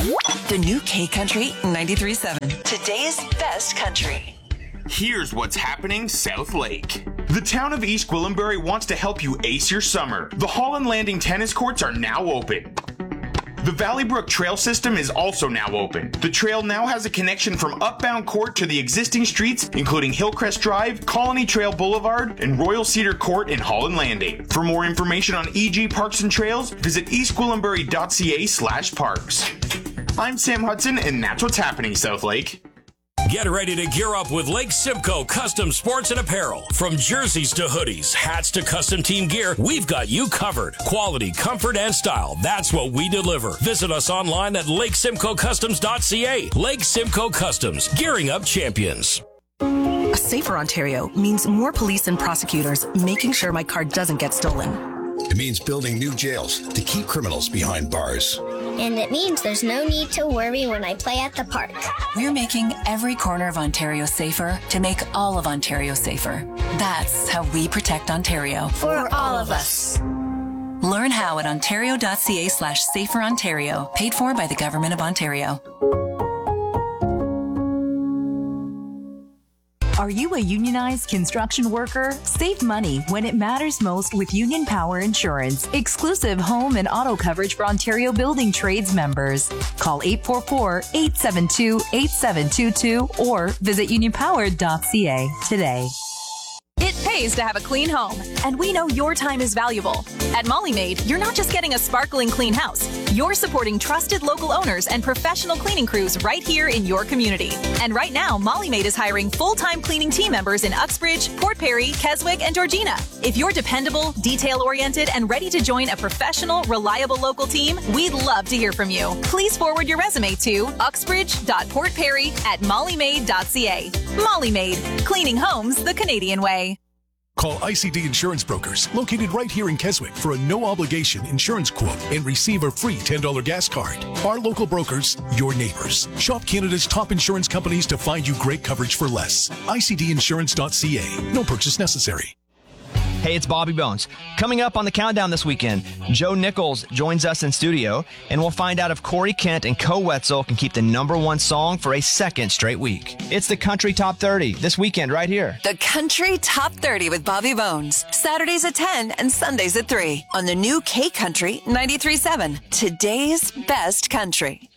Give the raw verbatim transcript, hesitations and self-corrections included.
The new K Country ninety-three point seven. Today's best country. Here's what's happening South Lake. The town of East Gwillimbury wants to help you ace your summer. The Holland Landing tennis courts are now open. The Valley Brook Trail System is also now open. The trail now has a connection from Upbound Court to the existing streets, including Hillcrest Drive, Colony Trail Boulevard, and Royal Cedar Court in Holland Landing. For more information on E G Parks and Trails, visit eastgwillimbury.ca slash parks. I'm Sam Hudson, and that's what's happening, South Lake. Get ready to gear up with Lake Simcoe Custom Sports and Apparel. From jerseys to hoodies, hats to custom team gear, we've got you covered. Quality, comfort, and style. That's what we deliver. Visit us online at lake simcoe customs dot c a. Lake Simcoe Customs, gearing up champions. A safer Ontario means more police and prosecutors making sure my car doesn't get stolen. It means building new jails to keep criminals behind bars. And it means there's no need to worry when I play at the park. We're making every corner of Ontario safer to make all of Ontario safer. That's how we protect Ontario. For, For all of us. Learn how at ontario.ca slash safer Ontario. Paid for by the Government of Ontario. Are you a unionized construction worker? Save money when it matters most with Union Power Insurance. Exclusive home and auto coverage for Ontario Building Trades members. Call eight four four, eight seven two, eight seven two two or visit union power dot c a today. It pays to have a clean home, and we know your time is valuable. At Molly Maid, you're not just getting a sparkling clean house. You're supporting trusted local owners and professional cleaning crews right here in your community. And right now, Molly Maid is hiring full-time cleaning team members in Uxbridge, Port Perry, Keswick, and Georgina. If you're dependable, detail-oriented, and ready to join a professional, reliable local team, we'd love to hear from you. Please forward your resume to uxbridge dot port perry at molly maid dot c a. Molly Maid, cleaning homes the Canadian way. Call I C D Insurance Brokers, located right here in Keswick, for a no-obligation insurance quote and receive a free ten dollars gas card. Our local brokers, your neighbors. Shop Canada's top insurance companies to find you great coverage for less. I C D insurance dot c a. No purchase necessary. Hey, it's Bobby Bones. Coming up on the countdown this weekend, Joe Nichols joins us in studio, and we'll find out if Corey Kent and Co Wetzel can keep the number one song for a second straight week. It's the Country Top thirty this weekend right here. The Country Top thirty with Bobby Bones. Saturdays at ten and Sundays at three on the new K Country ninety-three point seven. Today's best country.